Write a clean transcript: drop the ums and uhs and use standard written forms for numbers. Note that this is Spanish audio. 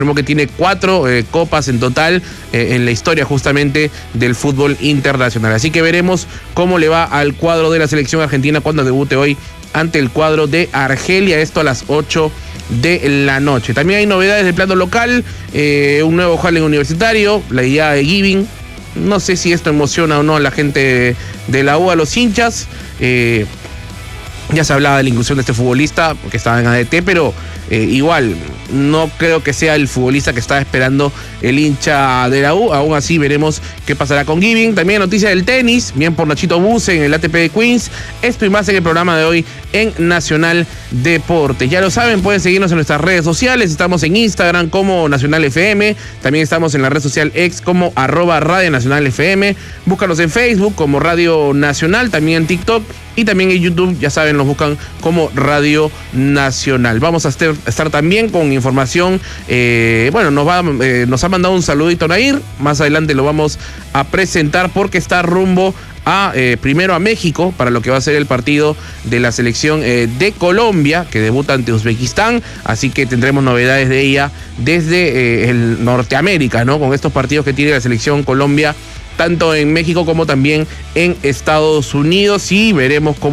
que tiene 4 copas en total en la historia justamente del fútbol internacional. Así que veremos cómo le va al cuadro de la selección argentina cuando debute hoy ante el cuadro de Argelia, esto a las 8 de la noche. También hay novedades del plano local, un nuevo Harlem Universitario, la idea de Giving. No sé si esto emociona o no a la gente de la U, a los hinchas. Ya se hablaba de la inclusión de este futbolista, porque estaba en ADT, pero igual, no creo que sea el futbolista que estaba esperando el hincha de la U. Aún así, veremos qué pasará con Giving. También noticias del tenis, bien por Nachito Buse en el ATP de Queens. Esto y más en el programa de hoy en Nacional Deportes. Ya lo saben, pueden seguirnos en nuestras redes sociales. Estamos en Instagram como Nacional FM. También estamos en la red social X como @Radio Nacional FM. Búscanos en Facebook como Radio Nacional, también en TikTok. Y también en YouTube, ya saben, nos buscan como Radio Nacional. Vamos a estar también con información. Nos ha mandado un saludito Nair. Más adelante lo vamos a presentar porque está rumbo primero a México para lo que va a ser el partido de la selección de Colombia, que debuta ante Uzbekistán. Así que tendremos novedades de ella desde el Norteamérica, ¿no? Con estos partidos que tiene la selección Colombia, tanto en México como también en Estados Unidos, y veremos cómo